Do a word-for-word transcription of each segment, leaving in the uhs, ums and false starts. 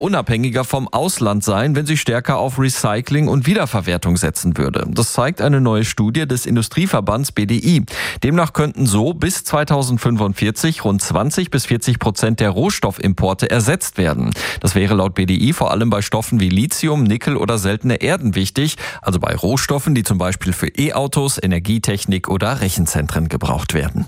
unabhängiger vom Ausland sein, wenn sie stärker auf Recycling und Wiederverwertung setzen würde. Das zeigt eine neue Studie des Industrieverbands B D I. Demnach könnten so bis zweitausendfünfundvierzig rund zwanzig bis vierzig Prozent der Rohstoffimporte ersetzt werden. Das wäre laut B D I vor allem bei Stoffen wie Lithium, Nickel oder seltene Erden wichtig, also bei Rohstoffen, die zum Beispiel für E-Autos, Energietechnik oder Rechenzentren gebraucht werden.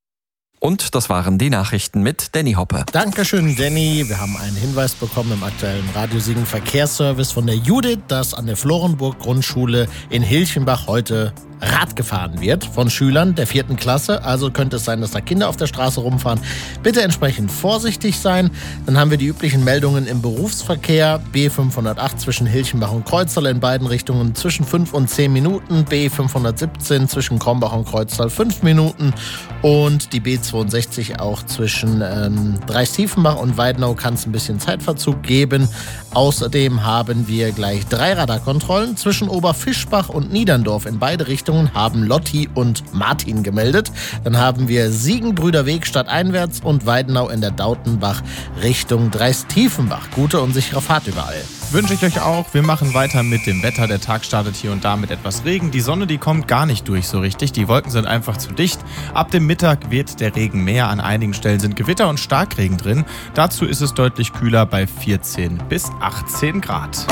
Und das waren die Nachrichten mit Danny Hoppe. Dankeschön, Danny. Wir haben einen Hinweis bekommen im aktuellen Radiosiegen Verkehrsservice von der Judith, dass an der Florenburg-Grundschule in Hilchenbach heute Rad gefahren wird von Schülern der vierten Klasse. Also könnte es sein, dass da Kinder auf der Straße rumfahren. Bitte entsprechend vorsichtig sein. Dann haben wir die üblichen Meldungen im Berufsverkehr. B fünfhundertacht zwischen Hilchenbach und Kreuztal in beiden Richtungen zwischen fünf und zehn Minuten. B fünfhundertsiebzehn zwischen Krombach und Kreuztal fünf Minuten. Und die B zweiundsechzig auch zwischen ähm, Dreistiefenbach und Weidenau kann es ein bisschen Zeitverzug geben. Außerdem haben wir gleich drei Radarkontrollen zwischen Oberfischbach und Niederndorf in beide Richtungen haben Lotti und Martin gemeldet. Dann haben wir Siegenbrüderweg stadteinwärts und Weidenau in der Dautenbach Richtung Dreistiefenbach. Gute und sichere Fahrt überall. Wünsche ich euch auch. Wir machen weiter mit dem Wetter. Der Tag startet hier und da mit etwas Regen. Die Sonne, die kommt gar nicht durch so richtig. Die Wolken sind einfach zu dicht. Ab dem Mittag wird der Regen mehr. An einigen Stellen sind Gewitter und Starkregen drin. Dazu ist es deutlich kühler bei vierzehn bis achtzehn Grad.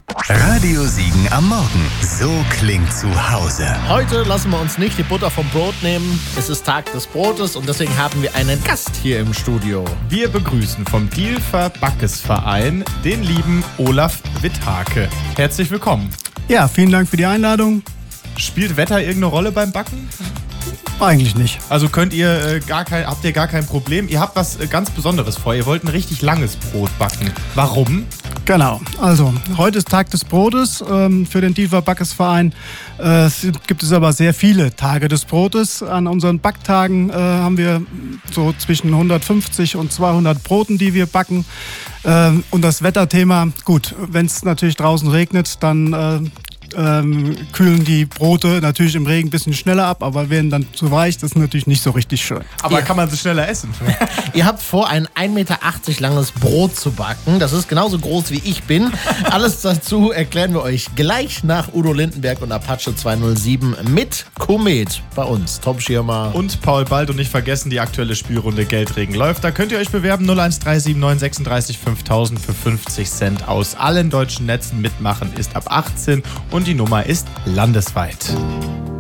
Radio Siegen am Morgen. So klingt zu Hause. Heute lassen wir uns nicht die Butter vom Brot nehmen. Es ist Tag des Brotes und deswegen haben wir einen Gast hier im Studio. Wir begrüßen vom Dielfer Backesverein den lieben Olaf Witthake. Herzlich willkommen. Ja, vielen Dank für die Einladung. Spielt Wetter irgendeine Rolle beim Backen? Eigentlich nicht. Also könnt ihr äh, gar kein, habt ihr gar kein Problem. Ihr habt was äh, ganz Besonderes vor. Ihr wollt ein richtig langes Brot backen. Warum? Genau. Also, heute ist Tag des Brotes ähm, für den Dielfer Backesverein. Äh, es gibt es aber sehr viele Tage des Brotes. An unseren Backtagen äh, haben wir so zwischen hundertfünfzig und zweihundert Broten, die wir backen. Äh, und das Wetterthema, gut, wenn es natürlich draußen regnet, dann äh, Ähm, kühlen die Brote natürlich im Regen ein bisschen schneller ab, aber werden dann zu weich. Das ist natürlich nicht so richtig schön. Aber Ja. kann man sie schneller essen? Ihr habt vor, ein ein Meter achtzig langes Brot zu backen. Das ist genauso groß wie ich bin. Alles dazu erklären wir euch gleich nach Udo Lindenberg und Apache zweihundertsieben mit Komet bei uns. Tom Schirmer. Und Paul Bald, und nicht vergessen, die aktuelle Spielrunde Geldregen läuft. Da könnt ihr euch bewerben. null eins drei sieben neun sechsunddreißig fünftausend für fünfzig Cent aus allen deutschen Netzen. Mitmachen ist ab achtzehn und die Nummer ist landesweit.